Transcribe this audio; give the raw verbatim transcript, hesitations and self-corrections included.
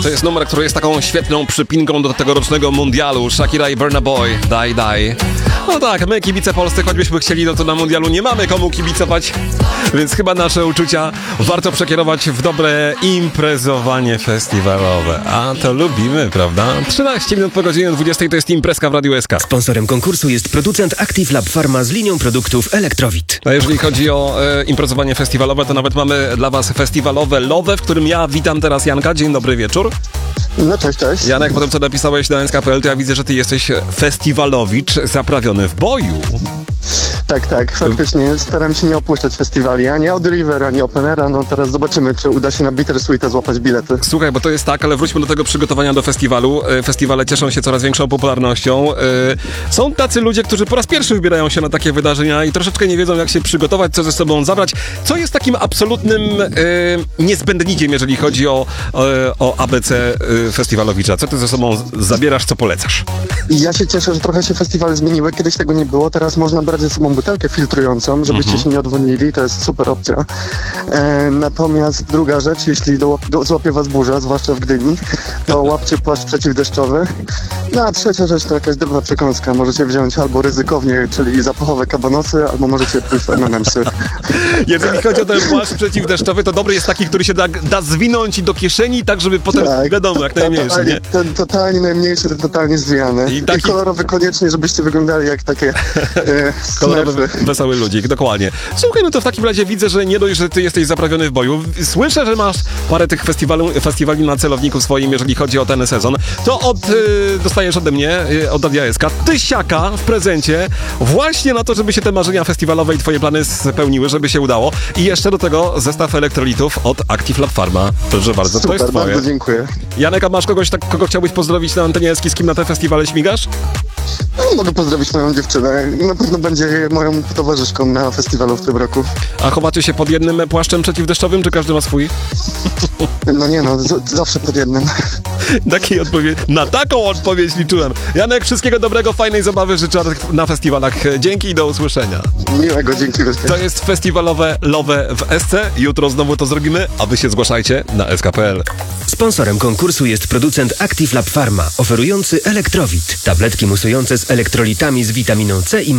To jest numer, który jest taką świetną przypinką do tegorocznego mundialu. Shakira i Burna Boy, Die Die. No tak, my kibice polscy, choćbyśmy chcieli, no to na mundialu nie mamy komu kibicować, więc chyba nasze uczucia warto przekierować w dobre imprezowanie festiwalowe. A to lubimy, prawda? trzynaście minut po godzinie dwudziestej to jest imprezka w Radiu S K. Sponsorem konkursu jest producent Active Lab Pharma z linią produktów Elektrowit. A jeżeli chodzi o e, imprezowanie festiwalowe, to nawet mamy dla was festiwalowe Love, w którym ja witam teraz Janka. Dzień dobry wieczór. No cześć, cześć. Janek, potem co napisałeś na S K kropka P L, to ja widzę, że ty jesteś festiwalowicz zaprawiony w boju. Tak, tak, faktycznie staram się nie opuszczać festiwali, ani od River, ani Openera. No teraz zobaczymy, czy uda się na Bittersweeta złapać bilety. Słuchaj, bo to jest tak, ale wróćmy do tego przygotowania do festiwalu. Festiwale cieszą się coraz większą popularnością. Są tacy ludzie, którzy po raz pierwszy wybierają się na takie wydarzenia i troszeczkę nie wiedzą, jak się przygotować, co ze sobą zabrać. Co jest takim absolutnym niezbędnikiem, jeżeli chodzi o, o A B C festiwalowicza? Co ty ze sobą zabierasz, co polecasz? Ja się cieszę, że trochę się festiwale zmieniły. Kiedyś tego nie było, teraz można brać ze sobą butelkę filtrującą, żebyście Mhm. się nie odwodnili, to jest super opcja. E, natomiast druga rzecz, jeśli do, do, złapie was burza, zwłaszcza w Gdyni, to łapcie płaszcz przeciwdeszczowy. No a trzecia rzecz to jakaś drobna przekąska. Możecie wziąć albo ryzykownie, czyli zapachowe kabanosy, albo możecie pójść w M and M'sy. Jeżeli chodzi o ten płaszcz przeciwdeszczowy, to dobry jest taki, który się da, da zwinąć do kieszeni, tak żeby potem, Tak. wiadomo, jak najmniejszy, Totalnie, nie? ten totalnie najmniejszy, ten totalnie zwijany. I I, taki- kolorowy koniecznie, żebyście wyglądali jak takie e, Kolorowy, smerfy. wesoły ludzik, dokładnie. Słuchaj, no to w takim razie widzę, że nie dość, że ty jesteś zaprawiony w boju. Słyszę, że masz parę tych festiwalu, festiwali na celowniku swoim, jeżeli chodzi o ten sezon. To od, y, dostajesz ode mnie, y, od Radia S K, tysiaka w prezencie właśnie na to, żeby się te marzenia festiwalowe i twoje plany spełniły, żeby się udało. I jeszcze do tego zestaw elektrolitów od Active Lab Pharma. Proszę bardzo, to Super, jest twoje. bardzo dziękuję. Janek, a masz kogoś, tak, kogo chciałbyś pozdrowić na antenie S K, z kim na te festiwale śmigasz? No, mogę pozdrowić moją dziewczynę. Na pewno będzie moją towarzyszką na festiwalu w tym roku. A chowacie się pod jednym płaszczem przeciwdeszczowym, czy każdy ma swój? No nie no, z- zawsze pod jednym. Takiej odpowiedzi. Na taką odpowiedź liczyłem. Janek, wszystkiego dobrego, fajnej zabawy życzę na festiwalach. Dzięki i do usłyszenia. Miłego, dzięki wielkie. To jest festiwalowe Love w S C. Jutro znowu to zrobimy, a wy się zgłaszajcie na S K kropka P L. Sponsorem konkursu jest producent Active Lab Pharma, oferujący Elektrowit. Tabletki musujące z elektrolitami z witaminą C i